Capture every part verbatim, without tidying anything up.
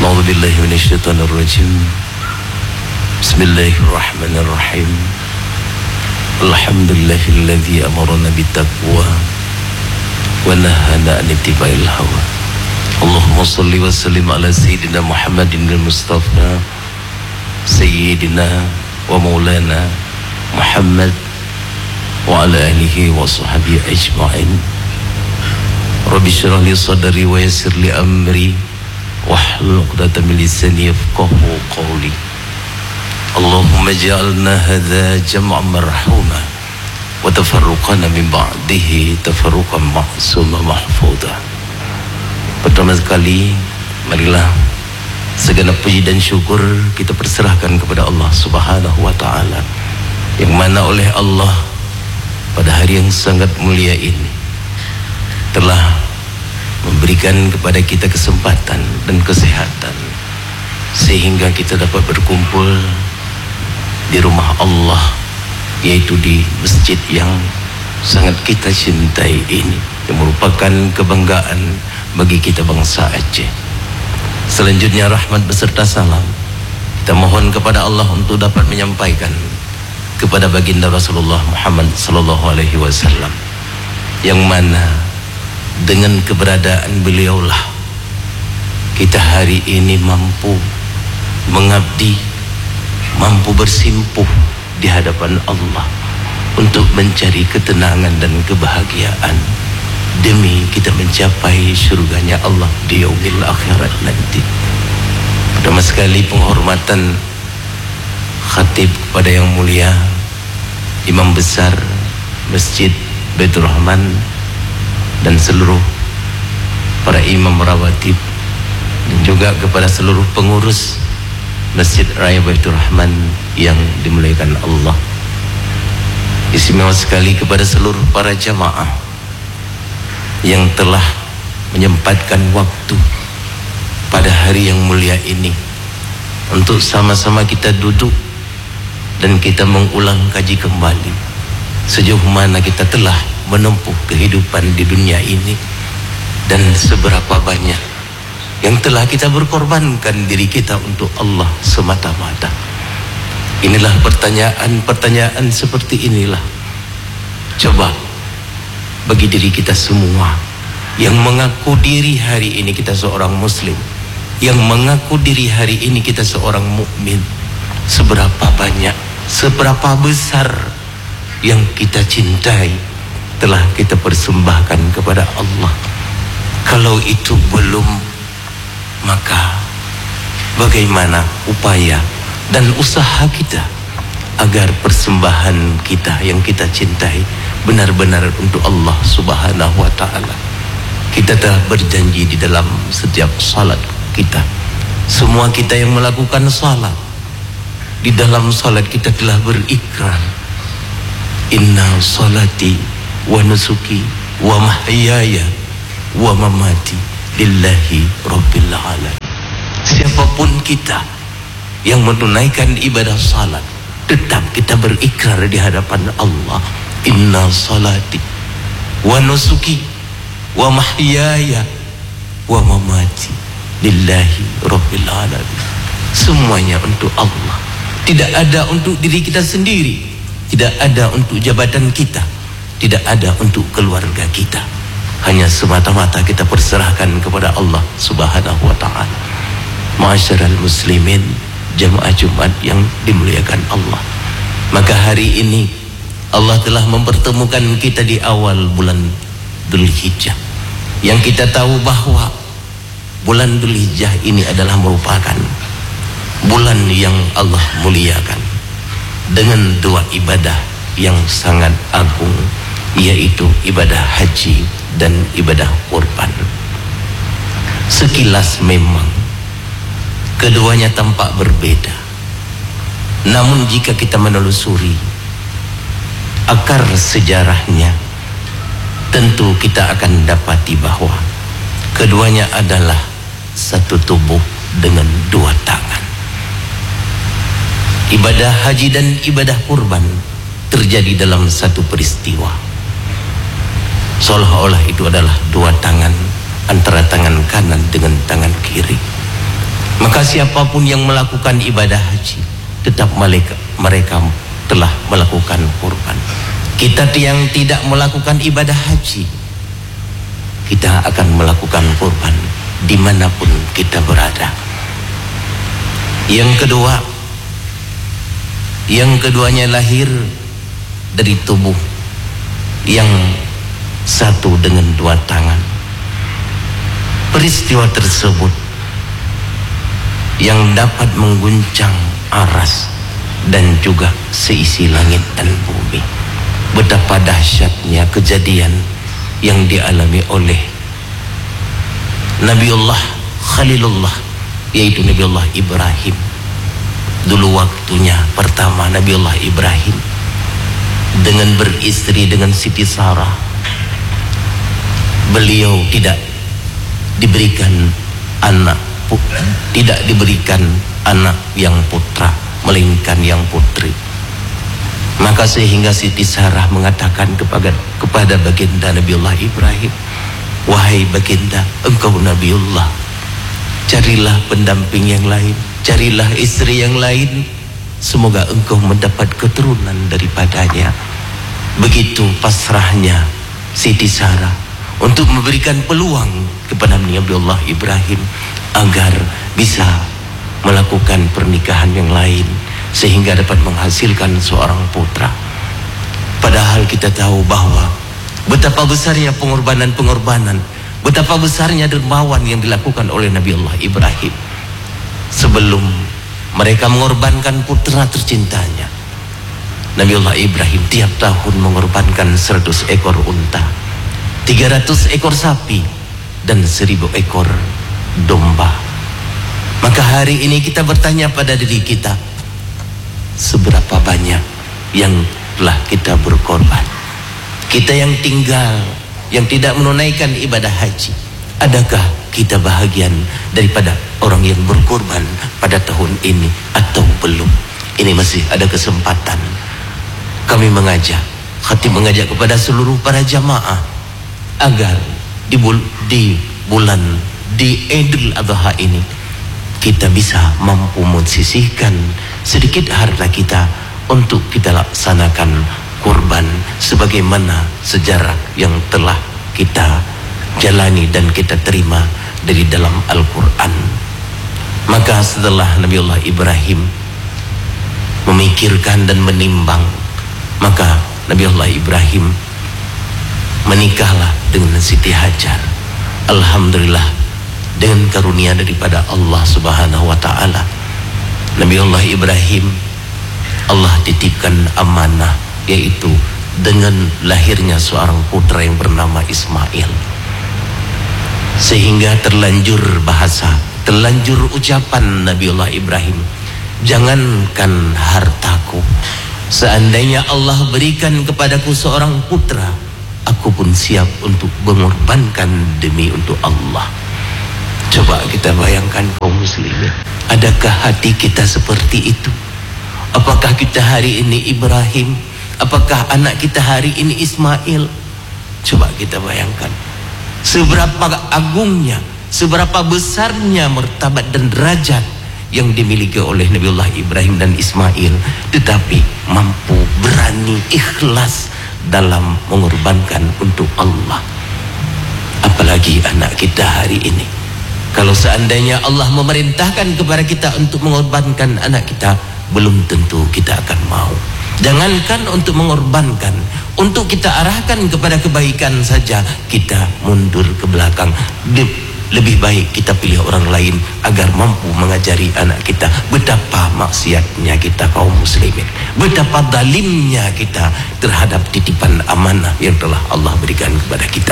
A'udzu billahi minasyaitonir rajim. Bismillahirrahmanirrahim. Alhamdulillahilladzi amarna bittaqwa wa nahana 'anil ittiba'il hawa. Allahumma shalli wa sallim ala sayyidina Muhammadin al-Mustafa sayyidina wa maulana Muhammad wa ala alihi wa sahbihi ajma'in. Rabbi shrah li sadri wa yassir li amri wahlul 'uqdatam min lisani yafqahu qawli. Allahumma ja'alna hadza jam'an marhuma wa tafarruqana min ba'dihi tafarruqan ma'suma mahfudha. Pertama sekali, marilah segenap puji dan syukur kita perserahkan kepada Allah Subhanahu wa taala, yang mana oleh Allah pada hari yang sangat mulia ini telah memberikan kepada kita kesempatan dan kesehatan sehingga kita dapat berkumpul di rumah Allah, yaitu di masjid yang sangat kita cintai ini, yang merupakan kebanggaan bagi kita bangsa Aceh. Selanjutnya rahmat beserta salam kita mohon kepada Allah untuk dapat menyampaikan kepada baginda Rasulullah Muhammad sallallahu alaihi wasallam, yang mana dengan keberadaan beliaulah kita hari ini mampu mengabdi, mampu bersimpuh di hadapan Allah untuk mencari ketenangan dan kebahagiaan demi kita mencapai surganya Allah di yaumil akhirat nanti. Pertama sekali penghormatan khatib kepada yang mulia Imam Besar Masjid Baitur Rahman dan seluruh para imam rawatib, dan juga kepada seluruh pengurus Masjid Raya Baitur Rahman yang dimuliakan Allah. Istimewa sekali kepada seluruh para jamaah yang telah menyempatkan waktu pada hari yang mulia ini untuk sama-sama kita duduk dan kita mengulang kaji kembali sejauh mana kita telah menempuh kehidupan di dunia ini dan seberapa banyak yang telah kita berkorbankan diri kita untuk Allah semata-mata. Inilah pertanyaan-pertanyaan seperti inilah, coba bagi diri kita semua yang mengaku diri hari ini kita seorang muslim, yang mengaku diri hari ini kita seorang mukmin, seberapa banyak, seberapa besar yang kita cintai telah kita persembahkan kepada Allah. Kalau itu belum, maka bagaimana upaya dan usaha kita agar persembahan kita yang kita cintai benar-benar untuk Allah Subhanahu wa taala. Kita telah berjanji di dalam setiap salat kita, semua kita yang melakukan salat, di dalam salat kita telah berikrar, inna salati wa nusuki wa mahyaya wa mamati lillahi rabbil alamin. Siapapun kita yang menunaikan ibadah salat, tetap kita berikrar di hadapan Allah, inna salati wa nusuki wa mahyaya wa mamati lillahi rabbil alamin. Semuanya untuk Allah, tidak ada untuk diri kita sendiri, tidak ada untuk jabatan kita, tidak ada untuk keluarga kita, hanya semata-mata kita perserahkan kepada Allah Subhanahu wa taala. Ma'asyiral muslimin, jamaah Jumat yang dimuliakan Allah, maka hari ini Allah telah mempertemukan kita di awal bulan Dzulhijjah, yang kita tahu bahwa bulan Dzulhijjah ini adalah merupakan bulan yang Allah muliakan dengan dua ibadah yang sangat agung, yaitu ibadah haji dan ibadah kurban. Sekilas memang keduanya tampak berbeda, namun jika kita menelusuri akar sejarahnya, tentu kita akan dapati bahwa keduanya adalah satu tubuh dengan dua tangan. Ibadah haji dan ibadah kurban terjadi dalam satu peristiwa, seolah-olah itu adalah dua tangan antara tangan kanan dengan tangan kiri. Maka siapapun yang melakukan ibadah haji, tetap mereka, mereka telah melakukan kurban. Kita yang tidak melakukan ibadah haji, kita akan melakukan kurban dimanapun kita berada. Yang kedua, yang keduanya lahir dari tubuh yang satu dengan dua tangan. Peristiwa tersebut yang dapat mengguncang aras dan juga seisi langit dan bumi. Betapa dahsyatnya kejadian yang dialami oleh Nabiullah Khalilullah, yaitu Nabiullah Ibrahim. Dulu waktunya pertama Nabiullah Ibrahim dengan beristri dengan Siti Sarah, beliau tidak diberikan anak, tidak diberikan anak yang putra, melainkan yang putri. Maka sehingga Siti Sarah mengatakan kepada kepada baginda Nabiullah Ibrahim, wahai baginda, engkau Nabiullah, carilah pendamping yang lain, carilah istri yang lain, semoga engkau mendapat keturunan daripadanya. Begitu pasrahnya Siti Sarah untuk memberikan peluang kepada Nabiullah Ibrahim agar bisa melakukan pernikahan yang lain sehingga dapat menghasilkan seorang putra. Padahal kita tahu bahwa betapa besarnya pengorbanan-pengorbanan, betapa besarnya dermawan yang dilakukan oleh Nabiullah Ibrahim sebelum mereka mengorbankan putra tercintanya. Nabiullah Ibrahim tiap tahun mengorbankan seratus ekor unta, tiga ratus ekor sapi, dan seribu ekor domba. Maka hari ini kita bertanya pada diri kita, seberapa banyak yang telah kita berkorban? Kita yang tinggal, yang tidak menunaikan ibadah haji, adakah kita bahagian daripada orang yang berkorban pada tahun ini atau belum? Ini masih ada kesempatan. Kami mengajak, khatib mengajak kepada seluruh para jamaah agar di, bul di bulan di Idul Adha ini kita bisa mampu mensisihkan sedikit harta kita untuk kita laksanakan kurban sebagaimana sejarah yang telah kita jalani dan kita terima dari dalam Al-Quran. Maka setelah Nabiullah Ibrahim memikirkan dan menimbang, maka Nabiullah Ibrahim menikahlah dengan Siti Hajar. Alhamdulillah, dengan karunia daripada Allah Subhanahu wa taala, Nabiullah Ibrahim Allah titipkan amanah, yaitu dengan lahirnya seorang putra yang bernama Ismail. Sehingga terlanjur bahasa, terlanjur ucapan Nabiullah Ibrahim, jangankan hartaku, seandainya Allah berikan kepadaku seorang putra, aku pun siap untuk mengorbankan demi untuk Allah. Coba kita bayangkan kaum muslimin, adakah hati kita seperti itu? Apakah kita hari ini Ibrahim? Apakah anak kita hari ini Ismail? Coba kita bayangkan seberapa agungnya, seberapa besarnya martabat dan derajat yang dimiliki oleh Nabiullah Ibrahim dan Ismail, tetapi mampu berani ikhlas dalam mengorbankan untuk Allah. Apalagi anak kita hari ini. Kalau seandainya Allah memerintahkan kepada kita untuk mengorbankan anak kita, belum tentu kita akan mau. Jangankan untuk mengorbankan, untuk kita arahkan kepada kebaikan saja kita mundur ke belakang. Lebih baik kita pilih orang lain agar mampu mengajari anak kita. Betapa maksiatnya kita kaum muslimin, betapa zalimnya kita terhadap titipan amanah yang telah Allah berikan kepada kita.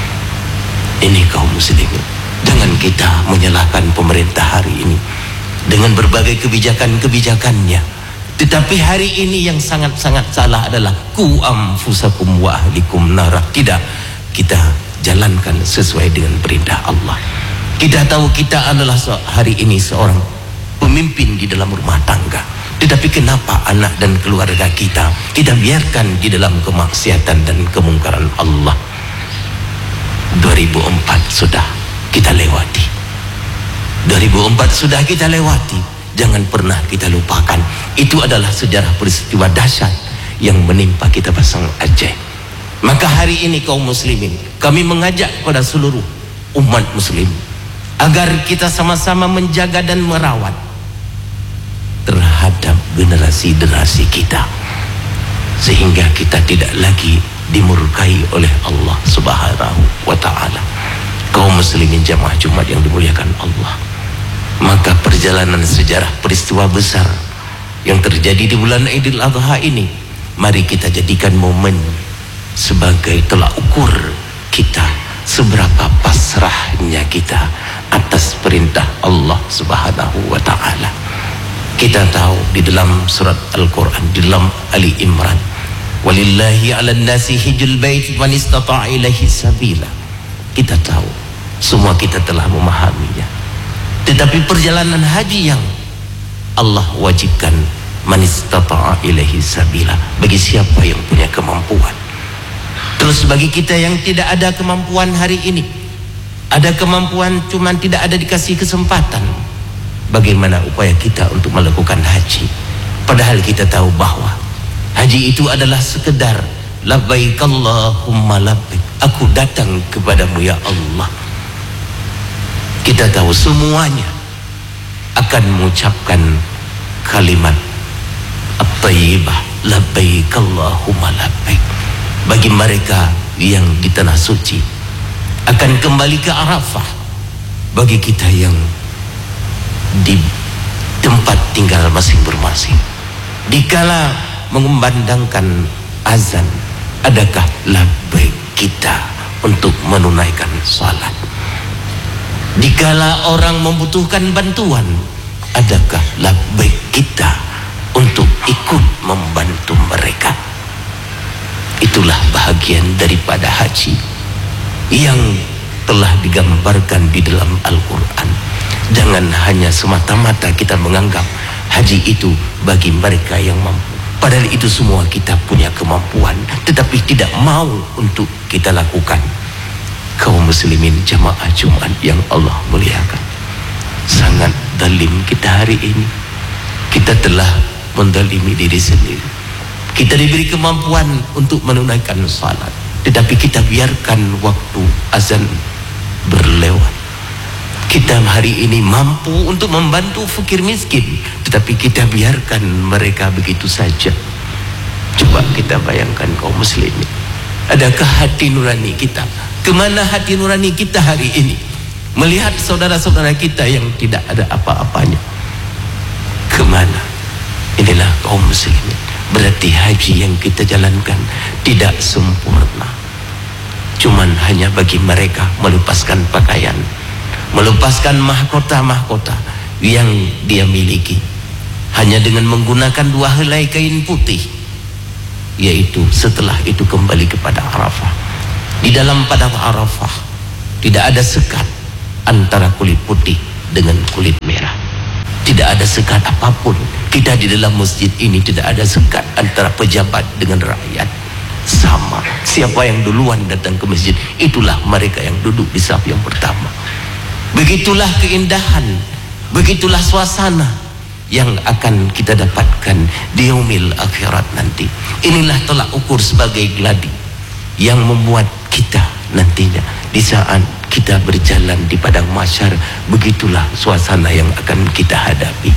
Ini kaum muslimin, jangan kita menyalahkan pemerintah hari ini dengan berbagai kebijakan-kebijakannya. Tetapi hari ini yang sangat-sangat salah adalah ku anfusakum wa ahlikum nara. Tidak kita jalankan sesuai dengan perintah Allah. Kita tahu kita adalah hari ini seorang pemimpin di dalam rumah tangga, tetapi kenapa anak dan keluarga kita kita biarkan di dalam kemaksiatan dan kemungkaran Allah? dua ribu empat sudah kita lewati, dua dua ribu empat sudah kita lewati, jangan pernah kita lupakan. Itu adalah sejarah peristiwa dahsyat yang menimpa kita pasang Aceh. Maka hari ini kaum muslimin, kami mengajak kepada seluruh umat muslim agar kita sama-sama menjaga dan merawat terhadap generasi-generasi kita, sehingga kita tidak lagi dimurkai oleh Allah Subhanahu wa ta'ala. Kaum muslimin jamaah Jumat yang dimuliakan Allah, maka perjalanan sejarah peristiwa besar yang terjadi di bulan Idul Adha ini, mari kita jadikan momen sebagai tolak ukur kita seberapa pasrahnya kita atas perintah Allah Subhanahu wa ta'ala. Kita tahu di dalam surat Al-Quran, di dalam Ali Imran, walillahi ala nasi hijjul bait man istata'a ilaihi sabila. Kita tahu, semua kita telah memahaminya. Tetapi perjalanan haji yang Allah wajibkan, man istata'a ilaihi sabila, bagi siapa yang punya kemampuan. Terus bagi kita yang tidak ada kemampuan hari ini, ada kemampuan cuman tidak ada dikasih kesempatan, bagaimana upaya kita untuk melakukan haji? Padahal kita tahu bahwa haji itu adalah sekedar labbaik Allahumma labbaik, aku datang kepadamu ya Allah. Kita tahu semuanya akan mengucapkan kalimat at-tayyibah, labbaik Allahumma labbaik. Bagi mereka yang di tanah suci akan kembali ke Arafah. Bagi kita yang di tempat tinggal masing-masing, dikala mengumandangkan azan, adakah labbaik kita untuk menunaikan salat? Dikala orang membutuhkan bantuan, adakah labbaik kita untuk ikut membantu mereka? Itulah bahagian daripada haji yang telah digambarkan di dalam Al-Quran. Jangan hanya semata-mata kita menganggap haji itu bagi mereka yang mampu, padahal itu semua kita punya kemampuan, tetapi tidak mau untuk kita lakukan. Kaum muslimin jamaah Jumat yang Allah muliakan, sangat zalim kita hari ini. Kita telah menzalimi diri sendiri. Kita diberi kemampuan untuk menunaikan salat, tetapi kita biarkan waktu azan berlewat. Kita hari ini mampu untuk membantu fakir miskin, tetapi kita biarkan mereka begitu saja. Coba kita bayangkan kaum muslimin, adakah hati nurani kita? Kemana hati nurani kita hari ini? Melihat saudara-saudara kita yang tidak ada apa-apanya, kemana? Inilah kaum muslimin. Berarti haji yang kita jalankan tidak sempurna. Cuman hanya bagi mereka melepaskan pakaian, melepaskan mahkota-mahkota yang dia miliki, hanya dengan menggunakan dua helai kain putih, yaitu setelah itu kembali kepada Arafah. Di dalam padang Arafah tidak ada sekat antara kulit putih dengan kulit merah. Tidak ada sekat apapun. Kita di dalam masjid ini tidak ada sekat antara pejabat dengan rakyat. Sama, siapa yang duluan datang ke masjid, itulah mereka yang duduk di saf yang pertama. Begitulah keindahan, begitulah suasana yang akan kita dapatkan di yaumil akhirat nanti. Inilah tolak ukur sebagai gladi yang membuat kita nantinya di saat kita berjalan di padang mahsyar, begitulah suasana yang akan kita hadapi.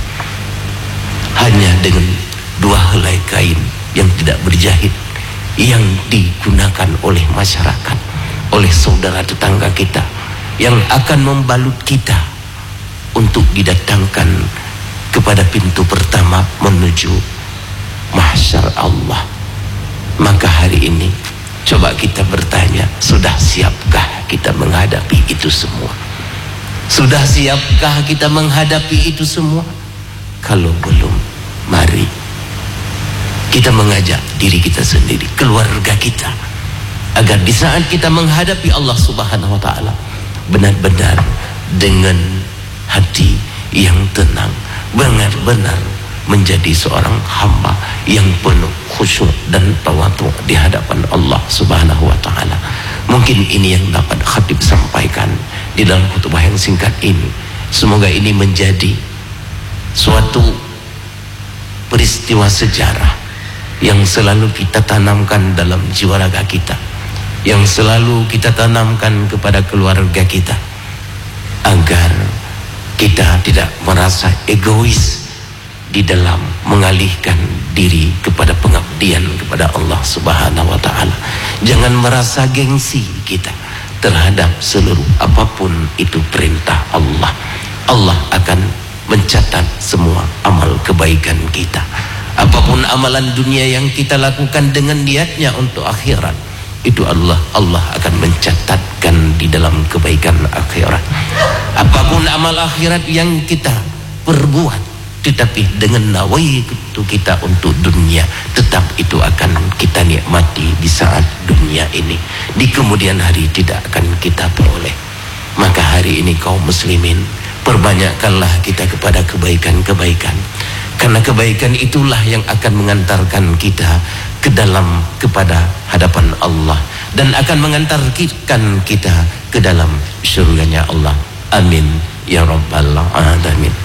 Hanya dengan dua helai kain yang tidak berjahit, yang digunakan oleh masyarakat, oleh saudara tetangga kita, yang akan membalut kita untuk didatangkan kepada pintu pertama menuju mahsyar Allah. Maka hari ini coba kita bertanya, sudah siapkah kita menghadapi itu semua? Sudah siapkah kita menghadapi itu semua? Kalau belum, mari kita mengajak diri kita sendiri, keluarga kita, agar di saat kita menghadapi Allah Subhanahu wa ta'ala, benar-benar dengan hati yang tenang, benar-benar menjadi seorang hamba yang penuh khusyuk dan tawadhu di hadapan Allah Subhanahu wa ta'ala. Mungkin ini yang dapat khatib sampaikan di dalam khutbah yang singkat ini, Semoga ini menjadi suatu peristiwa sejarah yang selalu kita tanamkan dalam jiwa raga kita, yang selalu kita tanamkan kepada keluarga kita, agar kita tidak merasa egois di dalam mengalihkan diri kepada pengabdian kepada Allah Subhanahu wa taala. Jangan merasa gengsi kita terhadap seluruh apapun itu perintah Allah. Allah akan mencatat semua amal kebaikan kita. Apapun amalan dunia yang kita lakukan dengan niatnya untuk akhirat, itu Allah Allah akan mencatatkan di dalam kebaikan akhirat. Apapun amal akhirat yang kita perbuat, tetapi dengan nawaitu kita untuk dunia, tetap itu akan kita nikmati di saat dunia ini. Di kemudian hari tidak akan kita peroleh. Maka hari ini kaum muslimin, perbanyakkanlah kita kepada kebaikan-kebaikan, karena kebaikan itulah yang akan mengantarkan kita ke dalam kepada hadapan Allah dan akan mengantarkan kita ke dalam syurganya Allah. Amin ya rabbal alamin.